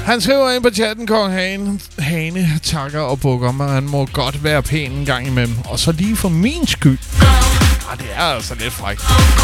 Han skriver ind på chatten, Kong Hane takker og bukker mig. Han må godt være pæn en gang imellem. Og så lige for min skyld. Det er altså lidt frækt.